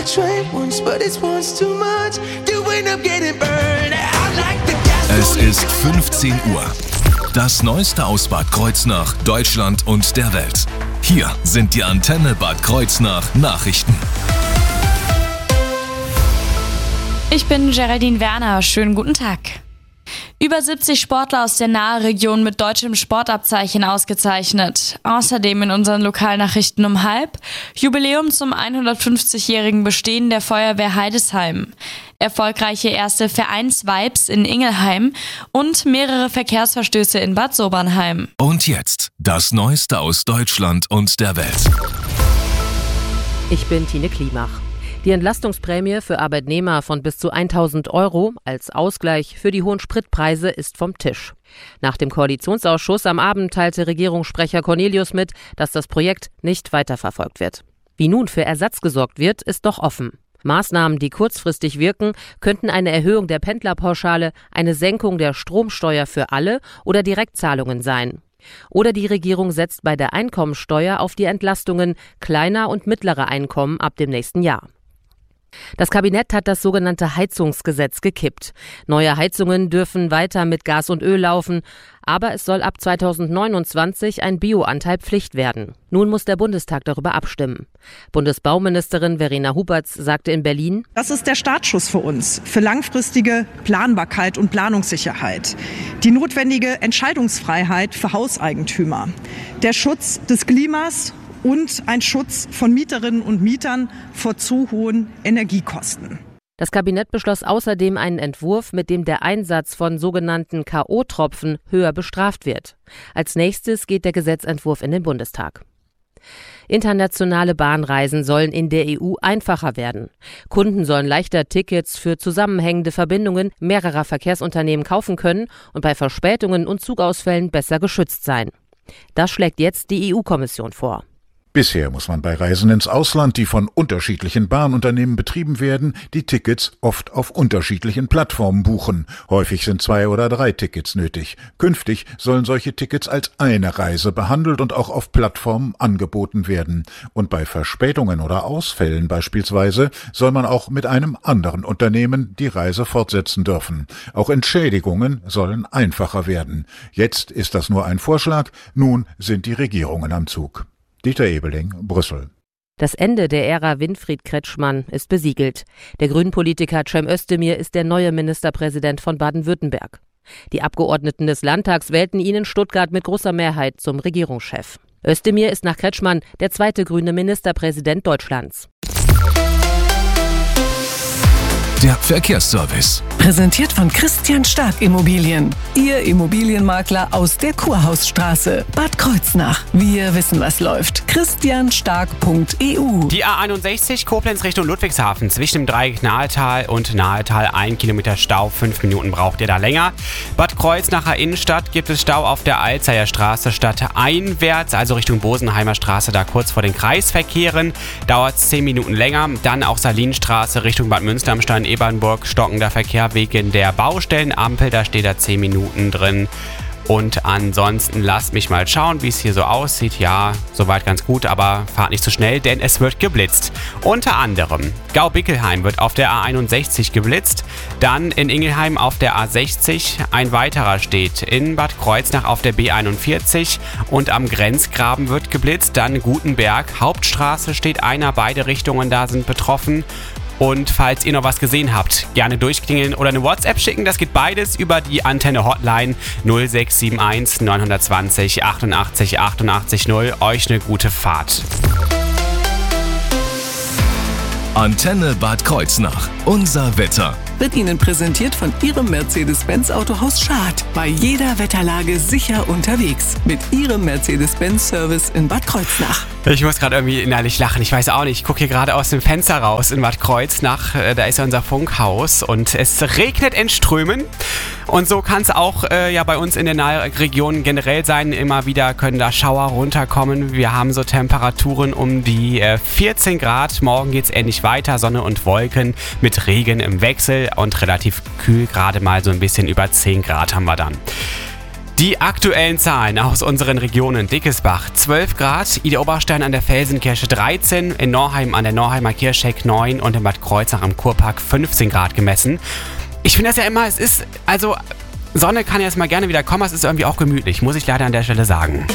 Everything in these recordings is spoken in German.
I tried once, but it's once too much. You end up getting burned out like the gas. Es ist 15 Uhr. Das Neueste aus Bad Kreuznach, Deutschland und der Welt. Hier sind die Antenne Bad Kreuznach Nachrichten. Ich bin Geraldine Werner. Schönen guten Tag. Über 70 Sportler aus der Nahe-Region mit deutschem Sportabzeichen ausgezeichnet. Außerdem in unseren Lokalnachrichten um 12:30 Jubiläum zum 150-jährigen Bestehen der Feuerwehr Heidesheim. Erfolgreiche erste Vereinsvibes in Ingelheim und mehrere Verkehrsverstöße in Bad Sobernheim. Und jetzt das Neueste aus Deutschland und der Welt. Ich bin Tine Klimach. Die Entlastungsprämie für Arbeitnehmer von bis zu 1.000 € als Ausgleich für die hohen Spritpreise ist vom Tisch. Nach dem Koalitionsausschuss am Abend teilte Regierungssprecher Cornelius mit, dass das Projekt nicht weiterverfolgt wird. Wie nun für Ersatz gesorgt wird, ist doch offen. Maßnahmen, die kurzfristig wirken, könnten eine Erhöhung der Pendlerpauschale, eine Senkung der Stromsteuer für alle oder Direktzahlungen sein. Oder die Regierung setzt bei der Einkommensteuer auf die Entlastungen kleiner und mittlerer Einkommen ab dem nächsten Jahr. Das Kabinett hat das sogenannte Heizungsgesetz gekippt. Neue Heizungen dürfen weiter mit Gas und Öl laufen, aber es soll ab 2029 ein Bioanteil Pflicht werden. Nun muss der Bundestag darüber abstimmen. Bundesbauministerin Verena Huberts sagte in Berlin: Das ist der Startschuss für uns, für langfristige Planbarkeit und Planungssicherheit. Die notwendige Entscheidungsfreiheit für Hauseigentümer. Der Schutz des Klimas und ein Schutz von Mieterinnen und Mietern vor zu hohen Energiekosten. Das Kabinett beschloss außerdem einen Entwurf, mit dem der Einsatz von sogenannten K.O.-Tropfen höher bestraft wird. Als nächstes geht der Gesetzentwurf in den Bundestag. Internationale Bahnreisen sollen in der EU einfacher werden. Kunden sollen leichter Tickets für zusammenhängende Verbindungen mehrerer Verkehrsunternehmen kaufen können und bei Verspätungen und Zugausfällen besser geschützt sein. Das schlägt jetzt die EU-Kommission vor. Bisher muss man bei Reisen ins Ausland, die von unterschiedlichen Bahnunternehmen betrieben werden, die Tickets oft auf unterschiedlichen Plattformen buchen. Häufig sind 2 oder 3 Tickets nötig. Künftig sollen solche Tickets als eine Reise behandelt und auch auf Plattformen angeboten werden. Und bei Verspätungen oder Ausfällen beispielsweise soll man auch mit einem anderen Unternehmen die Reise fortsetzen dürfen. Auch Entschädigungen sollen einfacher werden. Jetzt ist das nur ein Vorschlag, nun sind die Regierungen am Zug. Dieter Ebeling, Brüssel. Das Ende der Ära Winfried Kretschmann ist besiegelt. Der Grünen-Politiker Cem Özdemir ist der neue Ministerpräsident von Baden-Württemberg. Die Abgeordneten des Landtags wählten ihn in Stuttgart mit großer Mehrheit zum Regierungschef. Özdemir ist nach Kretschmann der zweite grüne Ministerpräsident Deutschlands. Der Verkehrsservice. Präsentiert von Christian Stark Immobilien. Ihr Immobilienmakler aus der Kurhausstraße, Bad Kreuznach. Wir wissen, was läuft. christianstark.eu. Die A61 Koblenz Richtung Ludwigshafen zwischen dem Dreieck Nahetal und Nahetal 1 Kilometer Stau. 5 Minuten braucht ihr da länger. Bad Kreuznacher Innenstadt gibt es Stau auf der Alzeyer Straße stadteinwärts, also Richtung Bosenheimer Straße, da kurz vor den Kreisverkehren. Dauert es 10 Minuten länger. Dann auch Salinstraße Richtung Bad Münster am Stein-Ebernburg, stockender Verkehr wegen der Baustellenampel, da steht da 10 Minuten drin. Und ansonsten lasst mich mal schauen, wie es hier so aussieht. Ja, soweit ganz gut, aber fahrt nicht so schnell, denn es wird geblitzt. Unter anderem Gau-Bickelheim wird auf der A61 geblitzt, dann in Ingelheim auf der A60, ein weiterer steht in Bad Kreuznach auf der B41 und am Grenzgraben wird geblitzt, dann Gutenberg, Hauptstraße steht einer, beide Richtungen da sind betroffen. Und falls ihr noch was gesehen habt, gerne durchklingeln oder eine WhatsApp schicken. Das geht beides über die Antenne-Hotline 0671 920 88 88 0. Euch eine gute Fahrt. Antenne Bad Kreuznach. Unser Wetter. Wird Ihnen präsentiert von Ihrem Mercedes-Benz Autohaus Schad. Bei jeder Wetterlage sicher unterwegs. Mit Ihrem Mercedes-Benz-Service in Bad Kreuznach. Ich muss gerade irgendwie innerlich lachen. Ich weiß auch nicht. Ich gucke hier gerade aus dem Fenster raus in Bad Kreuznach. Da ist ja unser Funkhaus und es regnet in Strömen. Und so kann es auch bei uns in den Regionen generell sein. Immer wieder können da Schauer runterkommen. Wir haben so Temperaturen um die 14 Grad. Morgen geht es ähnlich weiter. Sonne und Wolken mit Regen im Wechsel und relativ kühl. Gerade mal so ein bisschen über 10 Grad haben wir dann. Die aktuellen Zahlen aus unseren Regionen: Dickesbach 12 Grad, Ida Oberstein an der Felsenkirche 13, in Norheim an der Norheimer Kirchheck 9 und in Bad Kreuznach am Kurpark 15 Grad gemessen. Ich finde das ja immer, Sonne kann jetzt mal gerne wieder kommen, es ist irgendwie auch gemütlich, muss ich leider an der Stelle sagen.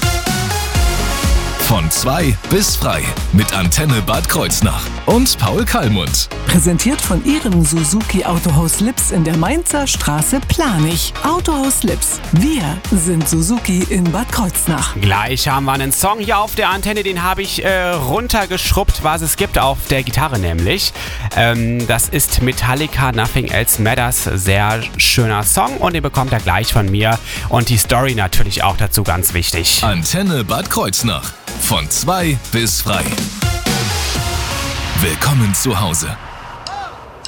Von 2 bis frei mit Antenne Bad Kreuznach und Paul Kallmund. Präsentiert von Ihrem Suzuki Autohaus Lips in der Mainzer Straße Planich. Autohaus Lips. Wir sind Suzuki in Bad Kreuznach. Gleich haben wir einen Song hier auf der Antenne, den habe ich runtergeschrubbt, was es gibt, auf der Gitarre nämlich. Das ist Metallica, Nothing Else Matters. Sehr schöner Song und den bekommt er gleich von mir. Und die Story natürlich auch dazu ganz wichtig. Antenne Bad Kreuznach. Von 2 bis frei. Willkommen zu Hause.